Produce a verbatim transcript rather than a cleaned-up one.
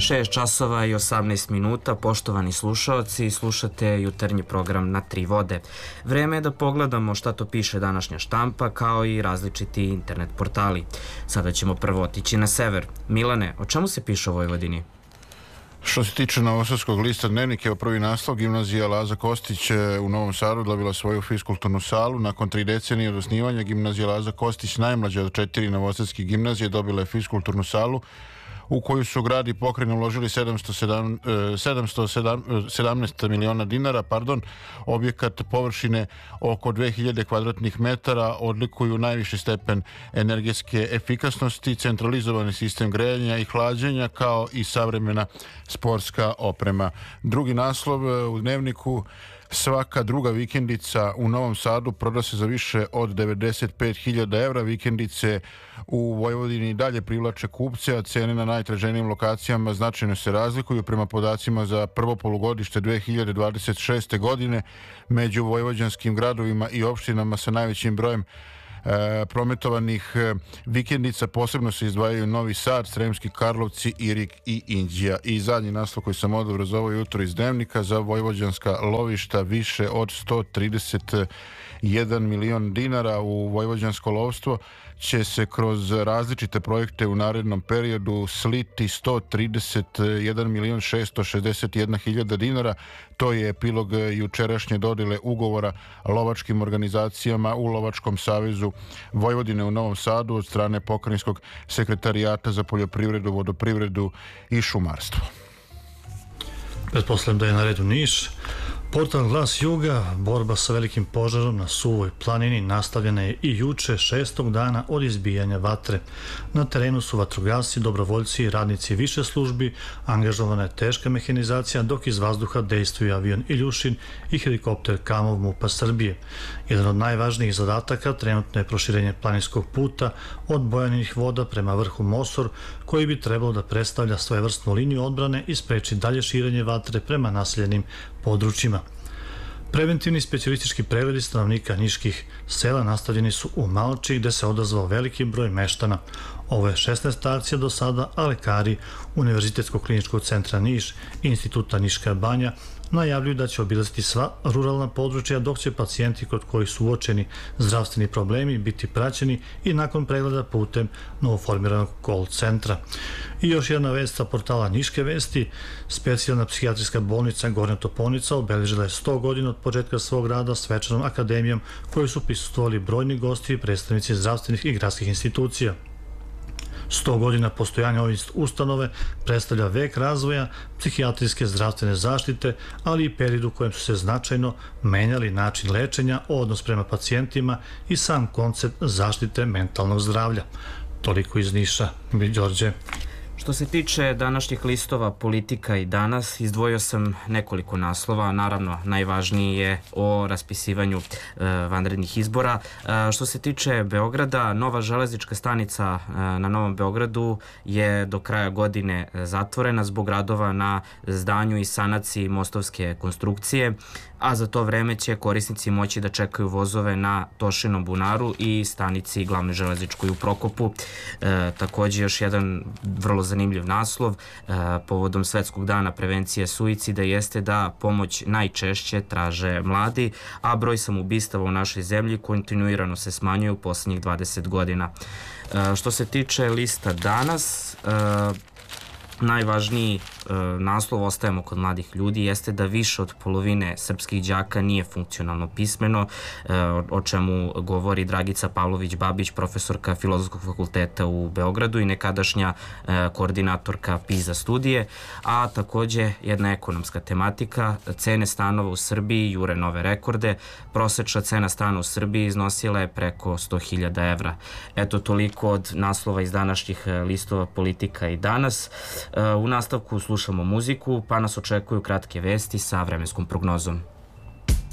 šest časova i osamnaest minuta, poštovani slušaoci, slušate jutarnji program Na tri vode. Vreme je da pogledamo šta to piše današnja štampa, kao i različiti internet portali. Sada ćemo prvo otići na sever. Milane, o čemu se piše o Vojvodini? Što se tiče Novosadskog lista Dnevnik, je prvi naslov: Gimnazija Laza Kostić u Novom Sadu dobila svoju fiskulturnu salu. Nakon tri decenije od osnivanja, Gimnazija Laza Kostić, najmlađa od četiri novosadskih gimnazije, dobila je fiskulturnu salu u koju su grad i pokrajina uložili sedamsto sedamnaest miliona dinara. Pardon. Objekat površine oko dve hiljade kvadratnih metara odlikuju najviši stepen energetske efikasnosti, centralizovani sistem grejanja i hlađenja, kao i savremena sportska oprema. Drugi naslov u Dnevniku: svaka druga vikendica u Novom Sadu proda se za više od devedeset pet hiljada evra. Vikendice u Vojvodini dalje privlače kupce, a cene na najtraženijim lokacijama značajno se razlikuju. Prema podacima za prvo polugodište dve hiljade dvadeset šeste. godine, među vojvođanskim gradovima i opštinama sa najvećim brojem E, prometovanih e, vikendica posebno se izdvajaju Novi Sad, Sremski Karlovci, Irig i Inđija. I zadnji naslov koji sam odabrao za ovo jutro iz Dnevnika: za vojvođanska lovišta više od sto trideset jedan milion dinara. U vojvođansko lovstvo će se kroz različite projekte u narednom periodu sliti sto trideset jedan milion šesto šezdeset jedna hiljada dinara. To je epilog jučerašnje dodjele ugovora lovačkim organizacijama u Lovačkom savezu Vojvodine u Novom Sadu od strane Pokrajinskog sekretarijata za poljoprivredu, vodoprivredu i šumarstvo. Pretpostavljam da je na redu Niš. Portal Glas Juga: borba sa velikim požarom na Suvoj planini nastavljena je i juče, šestog dana od izbijanja vatre. Na terenu su vatrogasci, dobrovoljci i radnici više službi, angažovana je teška mehanizacija, dok iz vazduha dejstvuju avion Iljušin i helikopter Kamov MUP-a Srbije. Jedan od najvažnijih zadataka trenutno je proširenje planinskog puta od Bojaninih voda prema vrhu Mosor, koji bi trebalo da predstavlja svojevrsnu liniju odbrane i spreči dalje širenje vatre prema naseljenim područjima. Preventivni specijalistički pregledi stanovnika niških sela nastavljeni su u Malči, gde se odazvao veliki broj meštana. Ovo je šesnaesta akcija do sada, a lekari Univerzitetskog kliničkog centra Niš i Instituta Niška banja najavljuju da će obilaziti sva ruralna područja, dok će pacijenti kod kojih su uočeni zdravstveni problemi biti praćeni i nakon pregleda putem novoformiranog call centra. I još jedna vest sa portala Niške vesti: specijalna psihijatrijska bolnica Gornja Toponica obeležila je sto godina od početka svog rada svečanom akademijom kojoj su prisustvovali brojni gosti i predstavnici zdravstvenih i gradskih institucija. sto godina postojanja ove ustanove predstavlja vek razvoja psihijatrijske zdravstvene zaštite, ali i period u kojem su se značajno menjali način lečenja, odnos prema pacijentima i sam koncept zaštite mentalnog zdravlja. Toliko iz Niša. Đorđe. Što se tiče današnjih listova Politika i Danas, izdvojio sam nekoliko naslova. Naravno, najvažniji je o raspisivanju e, vanrednih izbora. E, što se tiče Beograda, nova železnička stanica e, na Novom Beogradu je do kraja godine zatvorena zbog radova na zdanju i sanaciji mostovske konstrukcije, a za to vreme će korisnici moći da čekaju vozove na Tošinom bunaru i stanici glavnoj železničkoj u Prokopu. E, takođe, još jedan vrlo zanimljiv naslov e, povodom Svetskog dana prevencije suicida jeste da pomoć najčešće traže mladi, a broj samoubistava u našoj zemlji kontinuirano se smanjuje u poslednjih dvadeset godina. E, što se tiče lista Danas, e, najvažniji e, naslov, ostajemo kod mladih ljudi, jeste da više od polovine srpskih đaka nije funkcionalno pismeno, e, o, o čemu govori Dragica Pavlović-Babić, profesorka Filozofskog fakulteta u Beogradu i nekadašnja e, koordinatorka PISA studije, a takođe jedna ekonomska tematika: cene stanova u Srbiji jure nove rekorde, prosečna cena stana u Srbiji iznosila je preko sto hiljada evra. Eto, toliko od naslova iz današnjih listova Politika i Danas. U nastavku slušamo muziku, pa nas očekuju kratke vesti sa vremenskom prognozom.